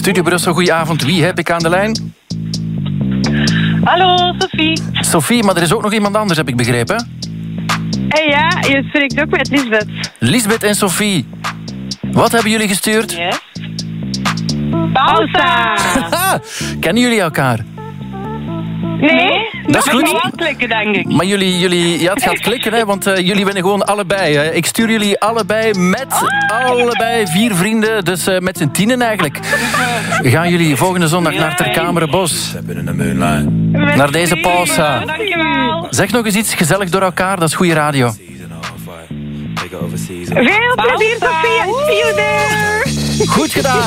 Studio Brussel, goedenavond. Wie heb ik aan de lijn? Hallo, Sophie. Sophie, maar er is ook nog iemand anders, heb ik begrepen. Ja, je spreekt ook met Lisbeth. Lisbeth en Sophie. Wat hebben jullie gestuurd? Yes. Pausa. Kennen jullie elkaar? Nee, Dat is goed. gaat klikken, denk ik. Maar jullie, het gaat klikken, hè, want jullie winnen gewoon allebei. Hè. Ik stuur jullie allebei met allebei 4 vrienden, dus met z'n 10 eigenlijk. Gaan jullie volgende zondag naar Ter Kamerenbos. Naar deze pausa. Dankjewel. Zeg nog eens iets gezellig door elkaar, dat is goede radio. Veel plezier, Sophie. See you there. Goed gedaan.